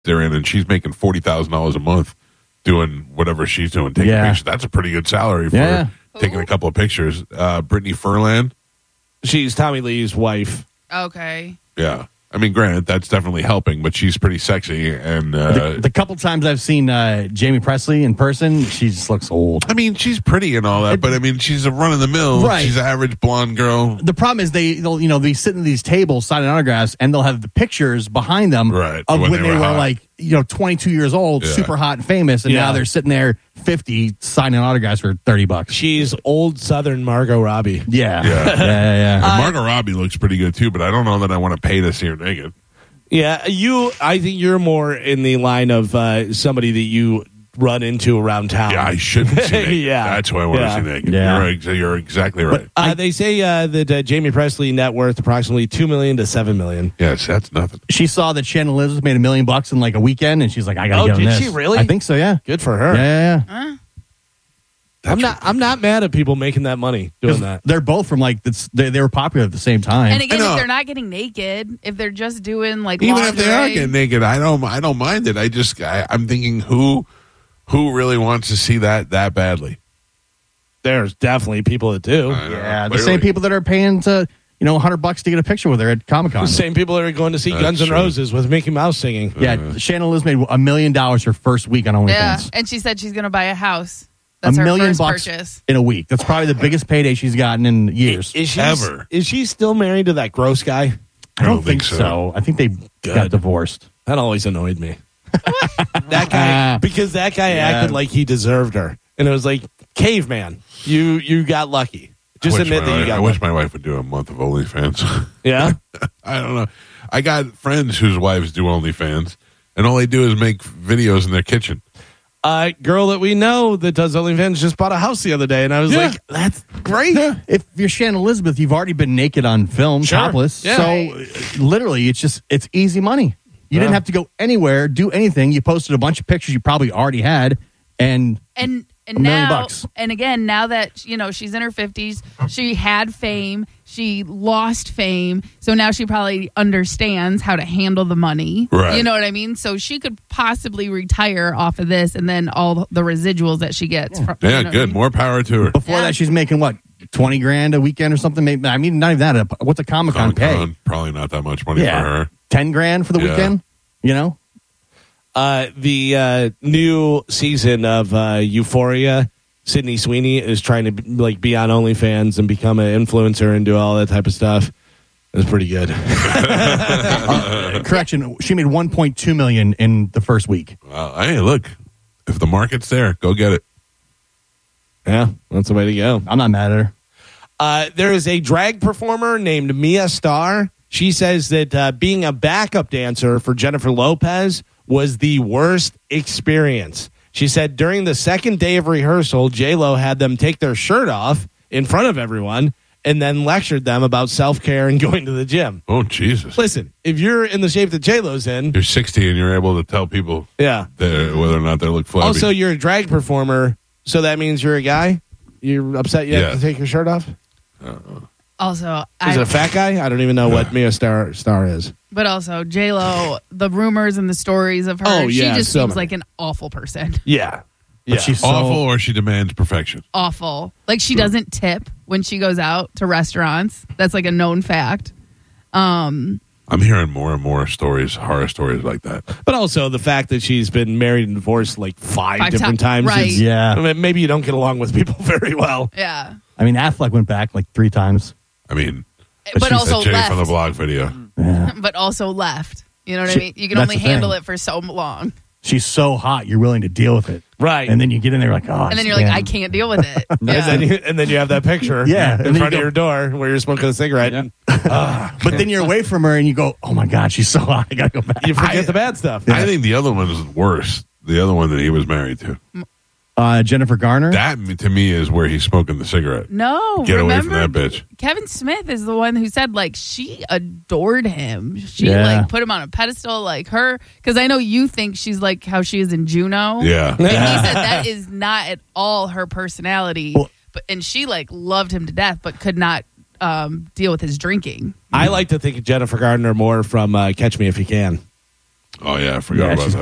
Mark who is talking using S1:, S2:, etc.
S1: they're in, and she's making $40,000 a month doing whatever she's doing, taking pictures. That's a pretty good salary for taking a couple of pictures. Brittany Furlan.
S2: She's Tommy Lee's wife.
S3: Okay.
S1: Yeah. I mean, granted, that's definitely helping, but she's pretty sexy. And
S4: the couple times I've seen Jamie Presley in person, she just looks old.
S1: I mean, she's pretty and all that, but I mean, she's a run of the mill.
S4: Right.
S1: She's an average blonde girl.
S4: The problem is they'll be sitting at these tables signing autographs, and they'll have the pictures behind them of when they were like 22 years old, super hot and famous, and now they're sitting there 50 signing autographs for $30.
S2: She's old Southern Margot Robbie.
S4: Yeah.
S1: Margot Robbie looks pretty good too, but I don't know that I want to pay to see her naked.
S2: Yeah, I think you're more in the line of somebody that you run into around town.
S1: Yeah, I shouldn't see naked. That's who I want to see naked.
S4: Yeah.
S1: You're exactly right.
S2: They say that Jamie Presley net worth approximately $2 million to $7 million.
S1: Yes, that's nothing.
S4: She saw that Shannon Elizabeth made $1 million in like a weekend, and she's like, I gotta get on this.
S2: Did she really?
S4: I think so. Yeah,
S2: good for her.
S4: Yeah.
S2: I'm not mad at people making that money doing that.
S4: They're both from they were popular at the same time.
S3: And again, if they're not getting naked, if they're just doing like
S1: even
S3: lingerie,
S1: if they are getting naked, I don't mind it. I'm thinking who really wants to see that badly.
S2: There's definitely people that do.
S4: The same people that are paying to $100 to get a picture with her at Comic-Con.
S2: The same people that are going to see Guns N' Roses with Mickey Mouse singing.
S4: Yeah, Shannon Liz made $1 million her first week on OnlyFans.
S3: Yeah, and she said she's going to buy a house. That's
S4: $1
S3: her
S4: million
S3: first purchase
S4: in a week. That's probably the biggest payday she's gotten in years.
S2: Is
S4: Ever.
S2: she still married to that gross guy?
S4: I don't think so. I think they got divorced.
S2: That always annoyed me. That guy, because that guy acted like he deserved her, and it was like, caveman, you got lucky. Just admit that you got.
S1: I wish my wife would do a month of OnlyFans.
S2: Yeah,
S1: I don't know. I got friends whose wives do OnlyFans, and all they do is make videos in their kitchen.
S2: Girl that we know that does OnlyFans just bought a house the other day, and I was like, that's great.
S4: Yeah. If you're Shannon Elizabeth, you've already been naked on film, topless.
S2: Yeah.
S4: So literally, it's easy money. You didn't have to go anywhere, do anything. You posted a bunch of pictures you probably already had, and
S3: now,
S4: $1 million.
S3: and again, now that she's in her 50s, she had fame, she lost fame, so now she probably understands how to handle the money.
S1: Right.
S3: You know what I mean? So she could possibly retire off of this, and then all the residuals that she gets.
S1: Good. More power to her.
S4: Before that, she's making what, $20,000 a weekend or something? Maybe, I mean, not even that. What's a Comic-Con pay?
S1: Probably not that much money for her.
S4: $10,000 for the weekend.
S2: The new season of Euphoria, Sydney Sweeney is trying to be on OnlyFans and become an influencer and do all that type of stuff. It's pretty good.
S4: Correction, she made $1.2 million in the first week.
S1: Hey, look, if the market's there, go get it.
S2: Yeah, that's the way to go.
S4: I'm not mad at her.
S2: There is a drag performer named Mia Starr. She says that being a backup dancer for Jennifer Lopez was the worst experience. She said during the second day of rehearsal, J-Lo had them take their shirt off in front of everyone and then lectured them about self-care and going to the gym.
S1: Oh, Jesus.
S2: Listen, if you're in the shape that J-Lo's in...
S1: You're 60 and you're able to tell people whether or not they look flabby.
S2: Also, you're a drag performer, so that means you're a guy? You're upset you have to take your shirt off?
S3: Also,
S2: is it a fat guy? I don't even know what Mia Starr is.
S3: But also, J-Lo, the rumors and the stories of her, she just seems like an awful person.
S2: Yeah.
S4: But she's
S1: awful, or she demands perfection.
S3: Awful. Like, she doesn't tip when she goes out to restaurants. That's like a known fact.
S1: I'm hearing more and more stories, horror stories like that.
S2: But also the fact that she's been married and divorced like five different times.
S3: Right.
S4: Yeah.
S2: I mean, maybe you don't get along with people very well.
S3: Yeah.
S4: I mean, Affleck went back like 3 times.
S1: I mean,
S3: but also
S1: Jay
S3: left.
S1: from the blog video.
S4: Yeah.
S3: But also left. You know what I mean? You can only handle it for so long.
S4: She's so hot, you're willing to deal with it.
S2: Right.
S4: And then you get in there like, oh.
S3: And then you're like, I can't deal with it. Yeah.
S2: And then you have that picture in front of your door where you're smoking a cigarette.
S4: Yeah. But then you're away from her and you go, oh my God, she's so hot. I got to go back.
S2: You forget the bad stuff.
S1: I think the other one is worse. The other one that he was married to.
S4: Jennifer Garner?
S1: That, to me, is where he's smoking the cigarette.
S3: No.
S1: Get away from that bitch.
S3: Kevin Smith is the one who said, like, she adored him. She, put him on a pedestal like her. Because I know you think she's like how she is in Juno.
S1: Yeah.
S3: And he said that is not at all her personality.
S4: Well,
S3: And she, like, loved him to death, but could not deal with his drinking.
S2: I like to think of Jennifer Gardner more from Catch Me If You Can.
S1: Oh, yeah, I forgot about that.